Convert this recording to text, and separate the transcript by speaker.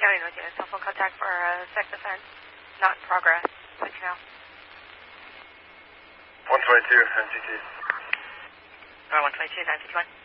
Speaker 1: County, North Unit, cell phone contact for sex offense, not in progress. Please now.
Speaker 2: 122, 951.
Speaker 1: 122, 951.